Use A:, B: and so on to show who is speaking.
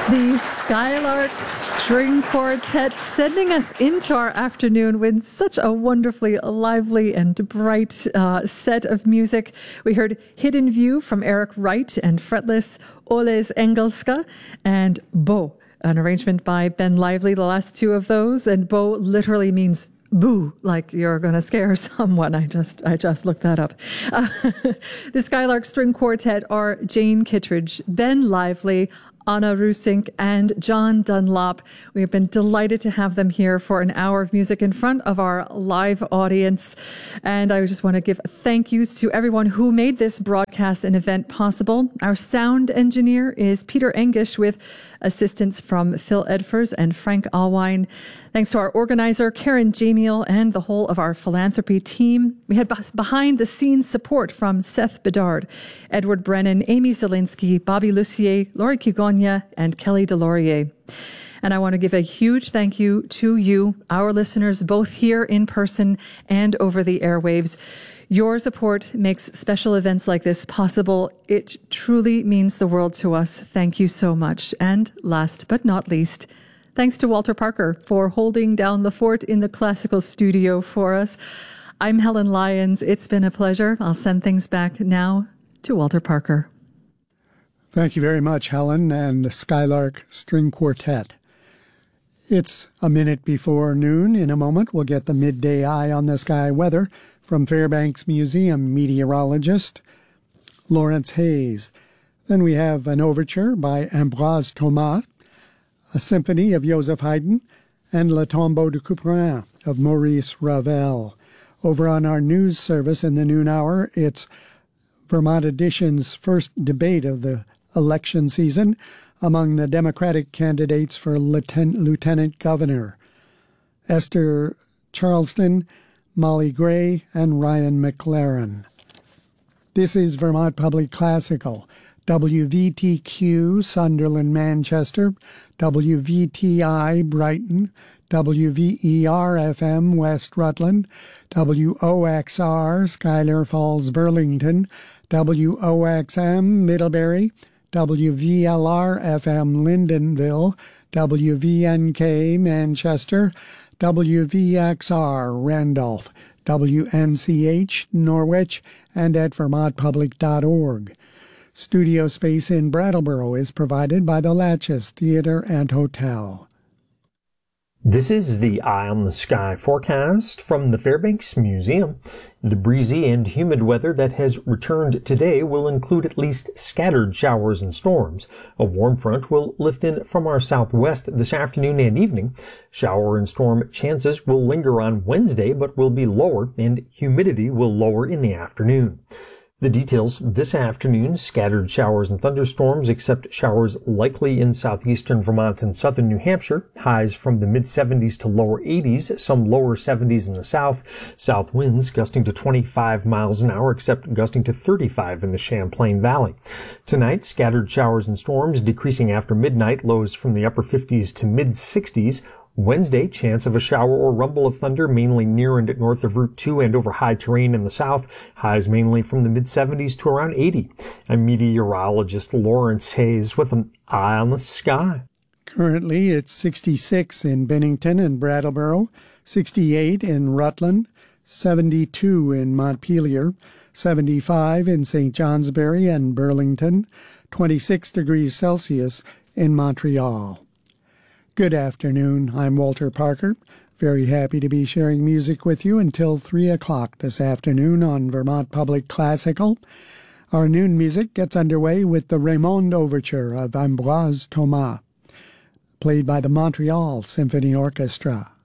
A: The Skylark String Quartet sending us into our afternoon with such a wonderfully lively and bright set of music. We heard Hidden View from Eric Wright and Fretless Oles Engelska and Bo, an arrangement by Ben Lively, the last two of those. And Bo literally means boo, like you're going to scare someone. I just looked that up. The Skylark String Quartet are Jane Kittredge, Ben Lively, Anna Rusink, and John Dunlop. We have been delighted to have them here for an hour of music in front of our live audience. And I just want to give thank yous to everyone who made this broadcast and event possible. Our sound engineer is Peter Engish with assistance from Phil Edfors and Frank Alwine. Thanks to our organizer, Karen Jamiel, and the whole of our philanthropy team. We had behind-the-scenes support from Seth Bedard, Edward Brennan, Amy Zielinski, Bobby Lucier, Laurie Cugonia, and Kelly Delorier. And I want to give a huge thank you to you, our listeners, both here in person and over the airwaves. Your support makes special events like this possible. It truly means the world to us. Thank you so much. And last but not least, thanks to Walter Parker for holding down the fort in the classical studio for us. I'm Helen Lyons. It's been a pleasure. I'll send things back now to Walter Parker.
B: Thank you very much, Helen, and the Skylark String Quartet. It's a minute before noon. In a moment, we'll get the midday eye on the sky weather from Fairbanks Museum meteorologist Lawrence Hayes. Then we have an overture by Ambroise Thomas, a symphony of Joseph Haydn, and Le Tombeau de Couperin of Maurice Ravel. Over on our news service in the noon hour, it's Vermont Edition's first debate of the election season among the Democratic candidates for lieutenant governor. Esther Charleston, Molly Gray, and Ryan McLaren. This is Vermont Public Classical, WVTQ Sunderland, Manchester, WVTI Brighton, WVER-FM West Rutland, WOXR Schuyler Falls, Burlington, WOXM Middlebury, WVLR-FM Lyndonville, WVNK Manchester, WVXR Randolph, WNCH Norwich, and at vermontpublic.org. Studio space in Brattleboro is provided by the Latches Theater and Hotel.
C: This is the Eye on the Sky forecast from the Fairbanks Museum. The breezy and humid weather that has returned today will include at least scattered showers and storms. A warm front will lift in from our southwest this afternoon and evening. Shower and storm chances will linger on Wednesday, but will be lower, and humidity will lower in the afternoon. The details this afternoon: scattered showers and thunderstorms, except showers likely in southeastern Vermont and southern New Hampshire. Highs from the mid-70s to lower 80s, some lower 70s in the south. South winds gusting to 25 miles an hour, except gusting to 35 in the Champlain Valley. Tonight, scattered showers and storms decreasing after midnight, lows from the upper 50s to mid-60s. Wednesday, chance of a shower or rumble of thunder mainly near and north of Route 2 and over high terrain in the south. Highs mainly from the mid-70s to around 80. I'm meteorologist Lawrence Hayes with an Eye on the Sky.
B: Currently, it's 66 in Bennington and Brattleboro, 68 in Rutland, 72 in Montpelier, 75 in St. Johnsbury and Burlington, 26 degrees Celsius in Montreal. Good afternoon. I'm Walter Parker. Very happy to be sharing music with you until 3 o'clock this afternoon on Vermont Public Classical. Our noon music gets underway with the Raymond Overture of Ambroise Thomas, played by the Montreal Symphony Orchestra.